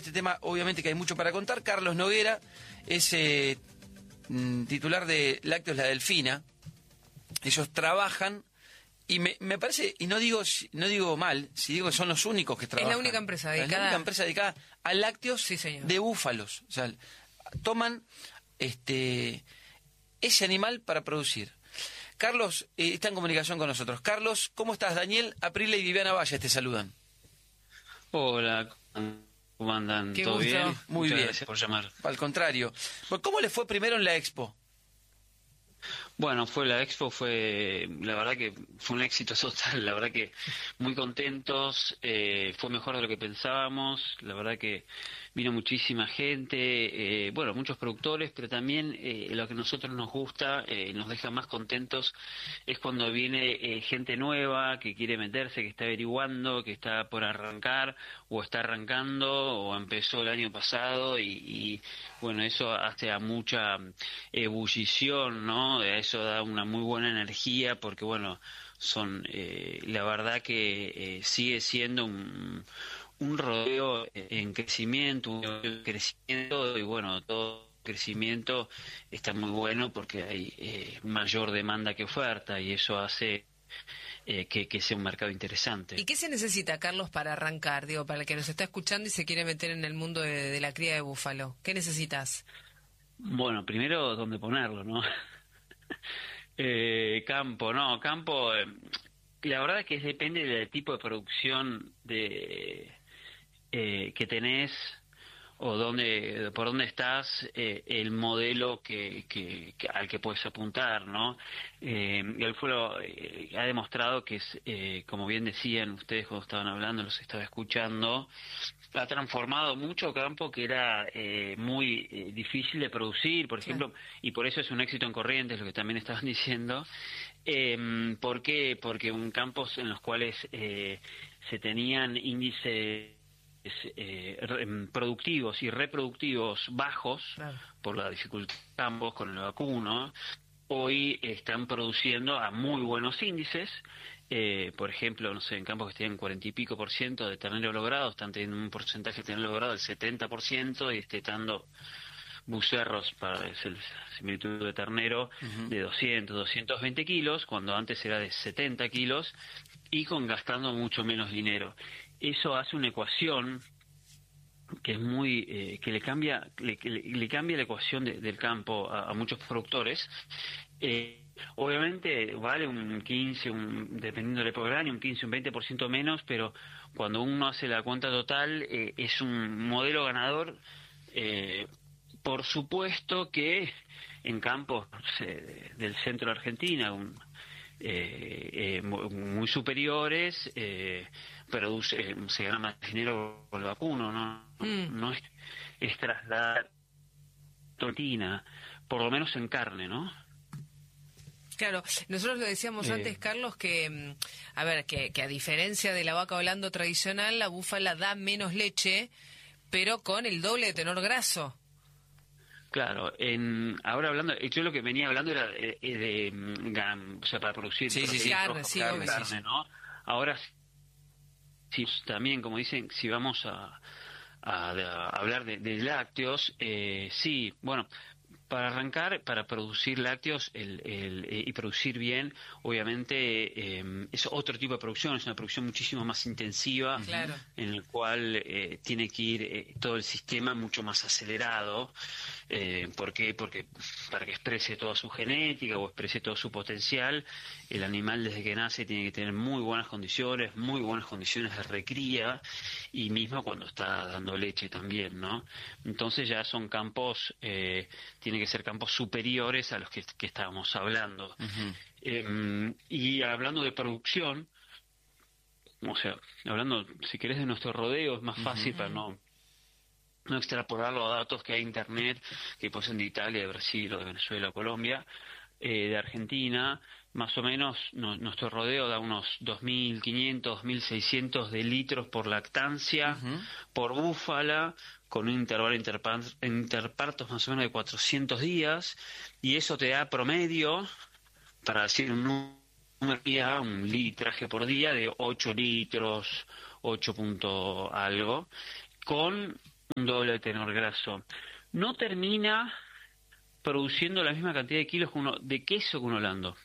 este tema, obviamente que hay mucho para contar. Carlos Noguera es titular de Lácteos La Delfina. Ellos trabajan, y me parece, y no digo mal, si digo que son los únicos que trabajan. Es la única empresa dedicada. Es la única empresa dedicada a lácteos, sí, señor, de búfalos. O sea, toman ese animal para producir. Carlos está en comunicación con nosotros. Carlos, ¿cómo estás? Daniel Aprilia y Viviana Valles te saludan. Hola, ¿cómo andan? ¿Todo bien? Muy Muchas bien. Gracias por llamar. Al contrario. ¿Cómo le fue primero en la Expo? Bueno, la expo la verdad que fue un éxito total, la verdad que muy contentos, fue mejor de lo que pensábamos, la verdad que vino muchísima gente, muchos productores, pero también lo que a nosotros nos gusta, nos deja más contentos, es cuando viene gente nueva que quiere meterse, que está averiguando, que está por arrancar, o está arrancando, o empezó el año pasado, y bueno, eso hace a mucha ebullición, ¿no? Eso da una muy buena energía, porque bueno, la verdad que sigue siendo un rodeo en crecimiento, y bueno, todo crecimiento está muy bueno porque hay mayor demanda que oferta, y eso hace que sea un mercado interesante. ¿Y qué se necesita, Carlos, para arrancar? Digo, para el que nos está escuchando y se quiere meter en el mundo de la cría de búfalo. ¿Qué necesitas? Bueno, primero, ¿dónde ponerlo, no? Campo, la verdad es que depende del tipo de producción que tenés, o por dónde estás, el modelo al que puedes apuntar, ¿no? El fuego ha demostrado que es, como bien decían ustedes cuando estaban hablando, los estaba escuchando, ha transformado mucho campo que era muy difícil de producir, por ejemplo, y por eso es un éxito en Corrientes, lo que también estaban diciendo. ¿Por qué? Porque campos en los cuales se tenían índices productivos y reproductivos bajos, por la dificultad de campos con el vacuno, hoy están produciendo a muy buenos índices. Por ejemplo, no sé, en campos que tienen 40 y pico % de ternero logrado, están teniendo un porcentaje de ternero logrado del 70%, y estetando bucerros para el similitud de ternero de 220 kilos, cuando antes era de 70 kilos, y gastando mucho menos dinero. Eso hace una ecuación que es muy que le cambia la ecuación del campo a muchos productores. Obviamente vale un 15, dependiendo del época del año, un 15, un 20% menos, pero cuando uno hace la cuenta total, es un modelo ganador. Por supuesto que en campos del centro de Argentina, muy superiores, se gana más dinero con el vacuno, no es trasladar tortina, por lo menos en carne, ¿no? Claro, nosotros lo decíamos antes, Carlos, que a diferencia de la vaca holando tradicional, la búfala da menos leche, pero con el doble de tenor graso. Claro, ahora hablando, yo lo que venía hablando era o sea, para producir carne, ¿no? Ahora sí, también, como dicen, si vamos a hablar de lácteos, sí, bueno, para arrancar, para producir lácteos y producir bien, obviamente es otro tipo de producción, es una producción muchísimo más intensiva, en el cual tiene que ir todo el sistema mucho más acelerado. ¿Por qué? Porque para que exprese toda su genética o exprese todo su potencial, el animal desde que nace tiene que tener muy buenas condiciones de recría, y mismo cuando está dando leche también, ¿no? Entonces ya son campos, tienen que ser campos superiores a los que estábamos hablando. Y hablando de producción, o sea, hablando, si querés, de nuestro rodeo, es más fácil para no extrapolar los datos que hay en internet, que pueden ser de Italia, de Brasil, o de Venezuela, Colombia, de Argentina. Más o menos nuestro rodeo da unos 2.500, 2.600 de litros por lactancia, por búfala, con un intervalo interpartos más o menos de 400 días, y eso te da promedio, para decir un litraje por día de 8 litros, 8 punto algo, con un doble de tenor graso, no termina produciendo la misma cantidad de kilos de queso que un holando.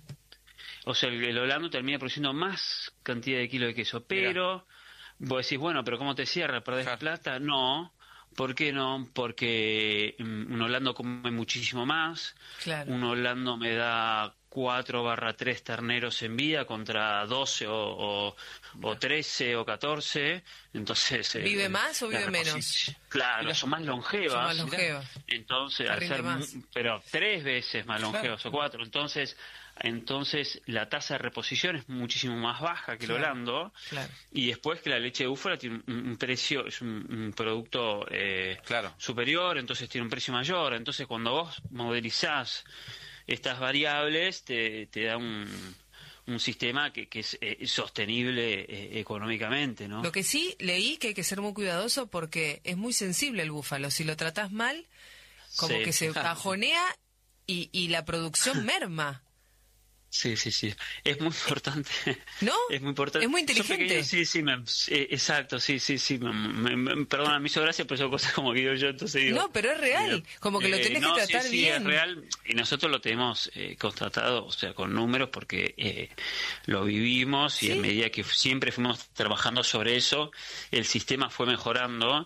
O sea, el holando termina produciendo más cantidad de kilos de queso, pero vos decís, bueno, pero ¿cómo te cierra? ¿Perdés plata? No. ¿Por qué no? Porque un holando come muchísimo más. Claro. Un holando me da 4/3 terneros en vida contra 12 o 13 o 14. Entonces, ¿vive más o vive menos? Claro, son más longevas. Entonces, al ser pero 3 veces más longevas o 4. Entonces la tasa de reposición es muchísimo más baja que el holando, y después que la leche de búfala tiene un precio, es un producto superior, entonces tiene un precio mayor. Entonces cuando vos modelizás estas variables te da un sistema que es sostenible económicamente, ¿no? Lo que sí leí que hay que ser muy cuidadoso porque es muy sensible el búfalo. Si lo tratás mal, como que se cajonea y la producción merma. Sí. Es muy importante. ¿No? Es muy importante. Es muy inteligente. Exacto, sí. Perdona, me hizo gracia, pero son cosas como que yo, entonces digo... No, pero es real. Como que lo tenés que tratar bien. Sí, es real. Y nosotros lo tenemos constatado, o sea, con números, porque lo vivimos y a medida que siempre fuimos trabajando sobre eso, el sistema fue mejorando.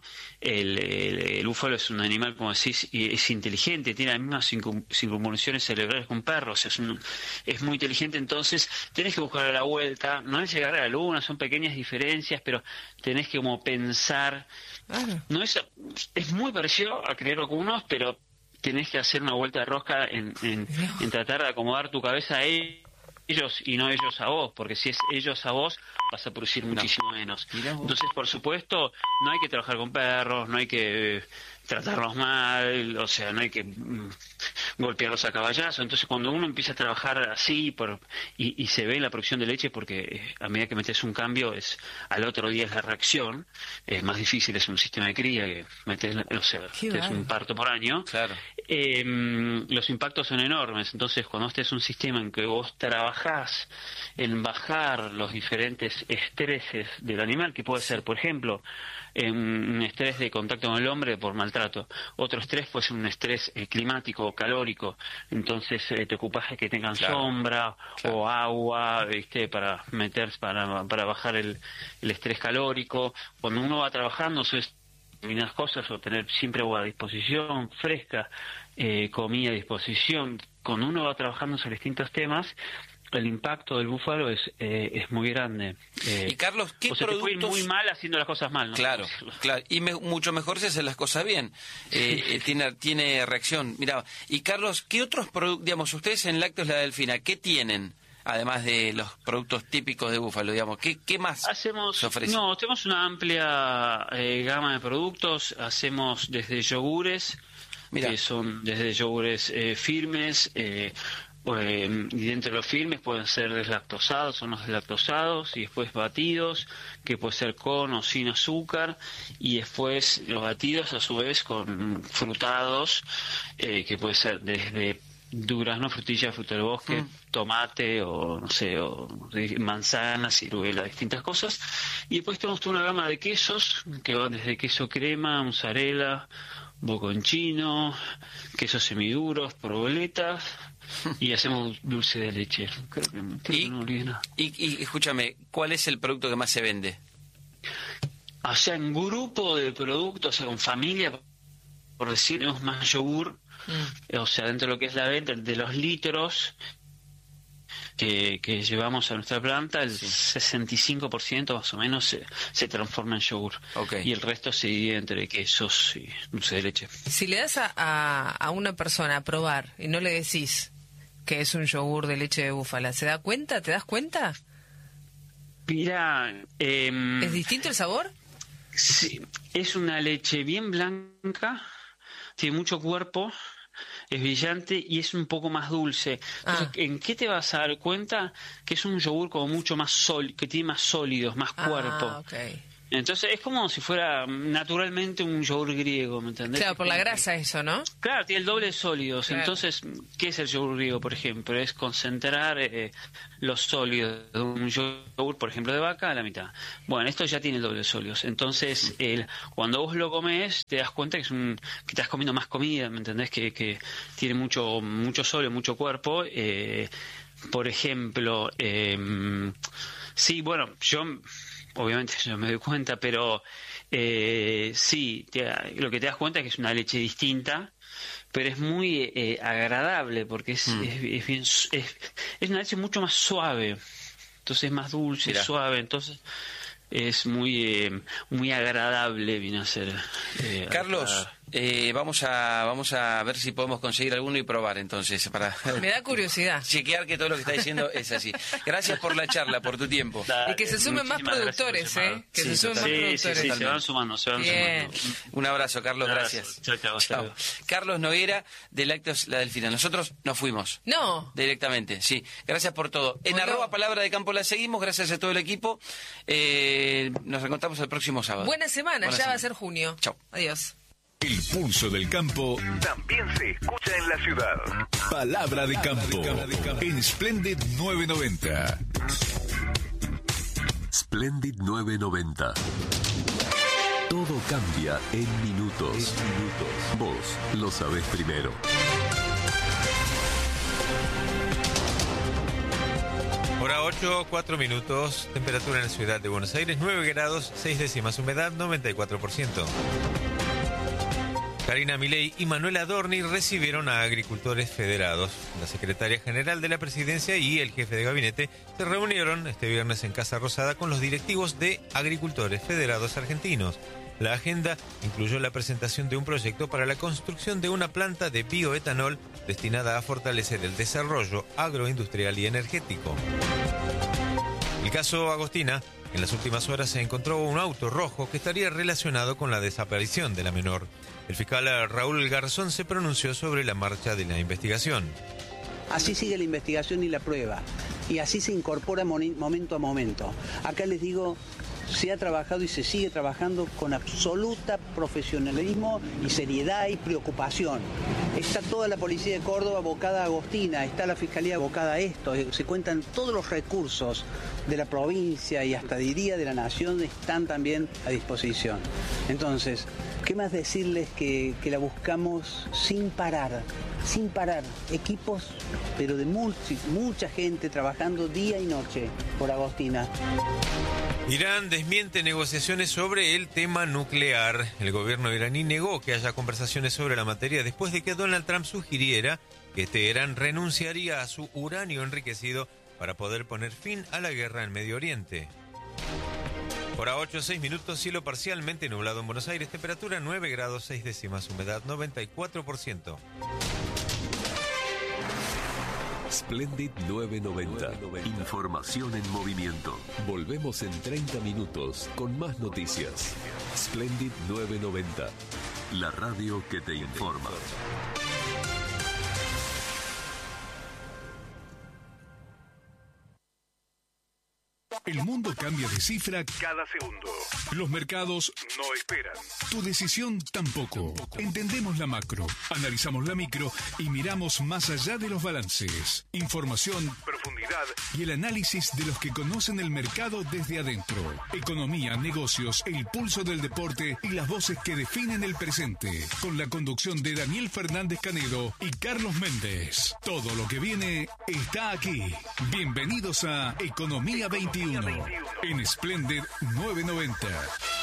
El búfalo es un animal, como decís, y es inteligente, tiene las mismas circunvoluciones cerebrales que un perro, o sea, es muy inteligente. Entonces tenés que buscar la vuelta, no es llegar a la luna, son pequeñas diferencias, pero tenés que como pensar, no es muy parecido a creer algunos, pero tenés que hacer una vuelta de rosca en tratar de acomodar tu cabeza a ellos y no ellos a vos, porque si es ellos a vos vas a producir muchísimo menos. Entonces, por supuesto, no hay que trabajar con perros, no hay que tratarlos mal, o sea, no hay que golpearlos a caballazo. Entonces, cuando uno empieza a trabajar así y se ve en la producción de leche, porque a medida que metes un cambio, al otro día es la reacción, es más difícil, es un sistema de cría que metes, o sea, es un parto por año. Claro. Los impactos son enormes. Entonces, cuando este es un sistema en que vos trabajás en bajar los diferentes estreses del animal, que puede ser, por ejemplo, un estrés de contacto con el hombre por maltrato, otro estrés puede ser un estrés climático o calórico, entonces te ocupas de que tengan sombra o agua, ¿viste? para bajar el estrés calórico. Cuando uno va trabajando determinadas cosas, o tener siempre agua a disposición, fresca, comida a disposición, cuando uno va trabajando sobre distintos temas, el impacto del búfalo es muy grande. Y Carlos, ¿qué productos? Te puede ir muy mal haciendo las cosas mal, ¿no? Claro. Y mucho mejor si hacen las cosas bien. Tiene reacción. Mira, y Carlos, ¿qué otros productos, digamos, ustedes en Lácteos La Delfina, qué tienen? Además de los productos típicos de búfalo, digamos, ¿qué más se ofrece? No, tenemos una amplia gama de productos. Hacemos desde yogures, que son desde yogures firmes, y dentro de los firmes pueden ser deslactosados o no deslactosados, y después batidos, que puede ser con o sin azúcar, y después los batidos a su vez con frutados, que puede ser desde durazno, frutilla, fruta del bosque, tomate o no sé, o manzana, ciruela, distintas cosas. Y después tenemos toda una gama de quesos que van desde queso crema, mozzarella, bocconchino, quesos semiduros, proboletas, y hacemos dulce de leche. Creo que no olvidé nada. Y escúchame, ¿cuál es el producto que más se vende? O sea, en grupo de productos, o sea, con familia, por decir, tenemos más yogur. O sea, dentro de lo que es la venta de los litros que llevamos a nuestra planta, el 65% más o menos se transforma en yogur. Y el resto se divide entre quesos y dulce de leche. Si le das a una persona a probar y no le decís que es un yogur de leche de búfala, ¿se da cuenta? ¿Te das cuenta? Mira, ¿es distinto el sabor? Sí, es una leche bien blanca, tiene mucho cuerpo, es brillante y es un poco más dulce. Entonces, ¿en qué te vas a dar cuenta? Que es un yogur como mucho más sólido, que tiene más sólidos, más cuerpo. Entonces es como si fuera naturalmente un yogur griego, ¿me entendés? Claro, por la grasa eso, ¿no? Claro, tiene el doble de sólidos. Claro. Entonces, ¿qué es el yogur griego, por ejemplo? Es concentrar los sólidos de un yogur, por ejemplo, de vaca a la mitad. Bueno, esto ya tiene el doble de sólidos. Entonces, cuando vos lo comes, te das cuenta que que estás comiendo más comida, ¿me entendés? Que tiene mucho sólido, mucho cuerpo. Por ejemplo, sí, bueno, obviamente yo me doy cuenta, pero sí, lo que te das cuenta es que es una leche distinta, pero es muy agradable porque es una leche mucho más suave, entonces es más dulce, Mirá. Suave, entonces es muy agradable, viene a ser. Carlos, vamos a ver si podemos conseguir alguno y probar entonces. Me da curiosidad. Chequear que todo lo que está diciendo es así. Gracias por la charla, por tu tiempo. Y que se sumen más productores, que se sumen más productores. Sí, se van sumando, sumando. Un abrazo, Carlos, gracias. Chao. Carlos Noguera, de Lácteos La Delfina. Nosotros nos fuimos. No. Directamente, sí. Gracias por todo. En @Palabra de Campo la seguimos, gracias a todo el equipo. Nos reencontramos el próximo sábado. Buena semana, ya va a ser junio. Chao. Adiós. El pulso del campo también se escucha en la ciudad. Palabra de campo en Splendid 990. Splendid 990. Todo cambia en minutos. Vos lo sabés primero. Hora 8, 4 minutos, temperatura en la ciudad de Buenos Aires, 9 grados, 6 décimas, humedad 94%. Karina Milei y Manuel Adorni recibieron a agricultores federados. La secretaria general de la presidencia y el jefe de gabinete se reunieron este viernes en Casa Rosada con los directivos de agricultores federados argentinos. La agenda incluyó la presentación de un proyecto para la construcción de una planta de bioetanol destinada a fortalecer el desarrollo agroindustrial y energético. El caso Agostina, en las últimas horas se encontró un auto rojo que estaría relacionado con la desaparición de la menor. El fiscal Raúl Garzón se pronunció sobre la marcha de la investigación. Así sigue la investigación y la prueba, y así se incorpora momento a momento. Acá les digo, se ha trabajado y se sigue trabajando con absoluta profesionalismo y seriedad y preocupación. Está toda la policía de Córdoba abocada a Agostina, está la fiscalía abocada a esto, se cuentan todos los recursos de la provincia y hasta diría de la nación están también a disposición. Entonces, ¿qué más decirles que la buscamos sin parar? Equipos, pero de mucha gente trabajando día y noche por Agostina. Irán desmiente negociaciones sobre el tema nuclear. El gobierno iraní negó que haya conversaciones sobre la materia después de que Donald Trump sugiriera que Teherán renunciaría a su uranio enriquecido para poder poner fin a la guerra en Medio Oriente. Hora 8, 6 minutos, cielo parcialmente nublado en Buenos Aires, temperatura 9 grados 6 décimas, humedad 94%. Splendid 990. Información en movimiento. Volvemos en 30 minutos con más noticias. Splendid 990. La radio que te informa. El mundo cambia de cifra cada segundo. Los mercados no esperan. Tu decisión tampoco. Entendemos la macro, analizamos la micro y miramos más allá de los balances. Información, profundidad y el análisis de los que conocen el mercado desde adentro. Economía, negocios, el pulso del deporte y las voces que definen el presente. Con la conducción de Daniel Fernández Canedo y Carlos Méndez. Todo lo que viene está aquí. Bienvenidos a Economía 21 en Splendid 990.